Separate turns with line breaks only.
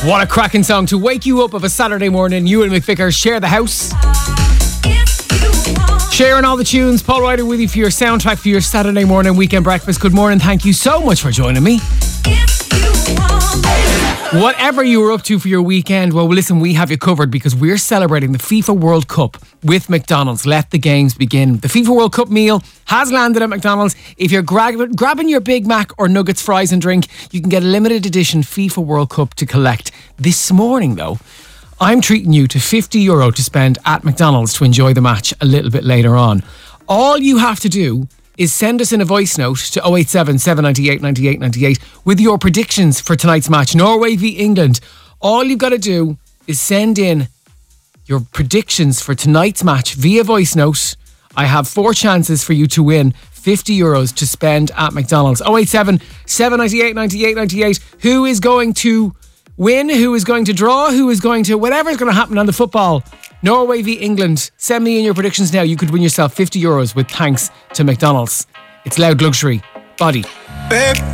What a cracking song to wake you up of a Saturday morning. You and McVicker share the house. Sharing all the tunes. Paul Ryder with you for your soundtrack for your Saturday morning weekend breakfast. Good morning. Thank you so much for joining me. Whatever you were up to for your weekend, well, listen, we have you covered because we're celebrating the FIFA World Cup with McDonald's. Let the games begin. The FIFA World Cup meal has landed at McDonald's. If you're grabbing your Big Mac or nuggets, fries and drink, you can get a limited edition FIFA World Cup to collect. This morning, though, I'm treating you to €50 to spend at McDonald's to enjoy the match a little bit later on. All you have to do is send us in a voice note to 087 798 98 98 with your predictions for tonight's match, Norway v England. All you've got to do is send in your predictions for tonight's match via voice note. I have 4 chances for you to win €50 to spend at McDonald's. 087 798 98 98. Who is going to win? Who is going to draw? Who is going to... Whatever's going to happen on the football... Norway v England. Send me in your predictions now. You could win yourself €50 with thanks to McDonald's. It's loud luxury. Body. Babe.